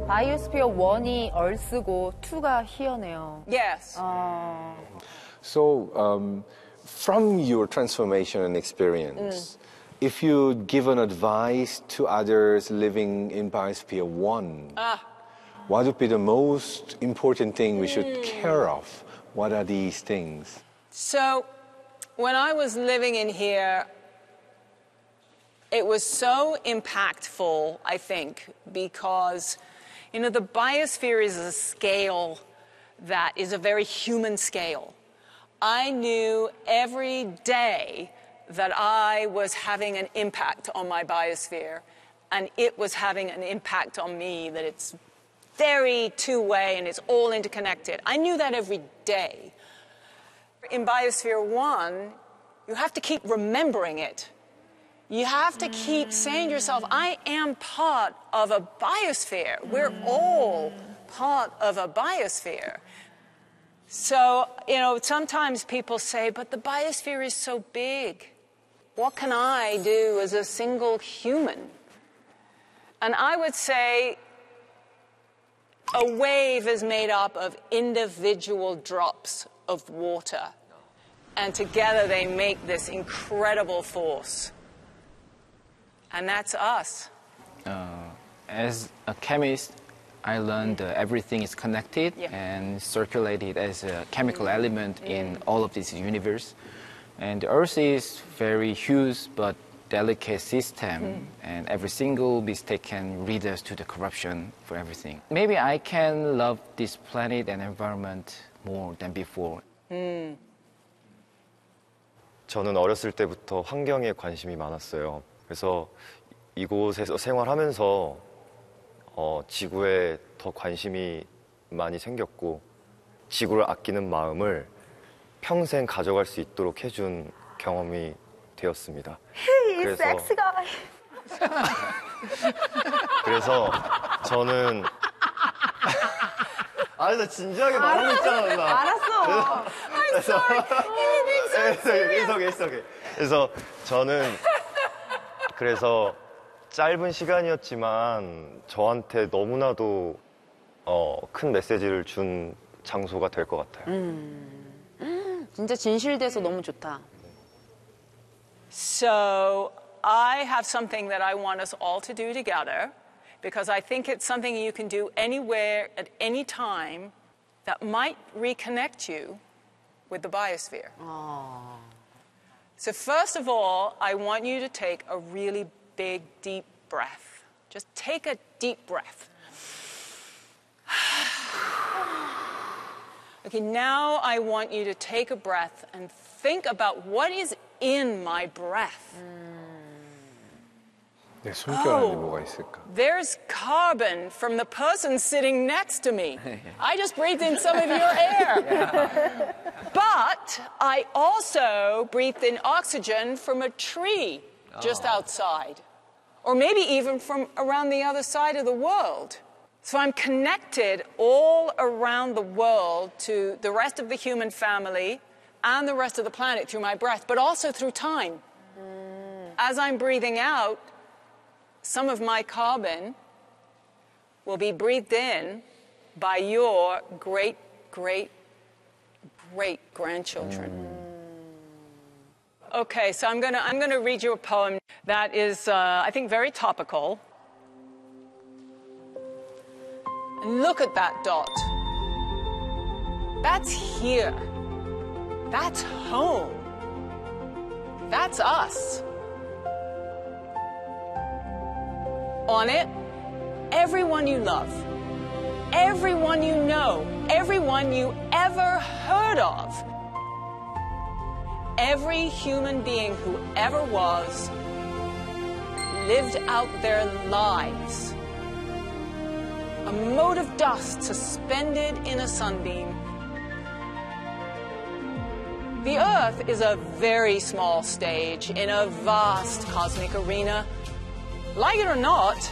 바이오스피어 1이 얼스고 2가 희어네요. Yes. So, from your transformation and experience, if you give an advice to others living in Biosphere 1, what would be the most important thing we should care of? What are these things? So, when I was living in here, it was so impactful, I think, because, you know, the biosphere is a scale that is a very human scale. I knew every day that I was having an impact on my biosphere, and it was having an impact on me, that it's very two-way and it's all interconnected. I knew that every day. In Biosphere 1, you have to keep remembering it. You have to keep saying to yourself, I am part of a biosphere. We're all part of a biosphere. So, you know, sometimes people say, but the biosphere is so big. What can I do as a single human? And I would say a wave is made up of individual drops of water. And together they make this incredible force. And that's us. As a chemist, I learned everything is connected and circulated as a chemical element in all of this universe. And the Earth is very huge but delicate system, and every single mistake can lead us to the corruption for everything. Maybe I can love this planet and environment more than before. 저는 어렸을 때부터 환경에 관심이 많았어요. 그래서 이곳에서 생활하면서 지구에 더 관심이 많이 생겼고 지구를 아끼는 마음을 평생 가져갈 수 있도록 해준 경험이 되었습니다. 그래서 그래서 저는 아니 나 진지하게 말하고 있잖아 누나. 알았어. 그래서 저는 그래서 짧은 시간이었지만 저한테 너무나도 큰 메시지를 준 장소가 될 것 같아요. 진짜 진실돼서 너무 좋다. So I have something that I want us all to do together, because I think it's something you can do anywhere at any time that might reconnect you with the biosphere. So first of all, I want you to take a really big, deep breath. Just take a deep breath. Okay, now I want you to take a breath and think about what is in my breath. 내 숨결 안에 뭐가 있을까? There's carbon from the person sitting next to me. I just breathed in some of your air. But I also breathed in oxygen from a tree just outside. Or maybe even from around the other side of the world. So I'm connected all around the world to the rest of the human family and the rest of the planet through my breath, but also through time. As I'm breathing out, some of my carbon will be breathed in by your great, great, great grandchildren. Okay, so I'm gonna read you a poem that is, I think, very topical. And look at that dot. That's here. That's home. That's us. On it, everyone you love, everyone you know, everyone you ever heard of, every human being who ever was, lived out their lives. A mote of dust suspended in a sunbeam. The Earth is a very small stage in a vast cosmic arena. Like it or not,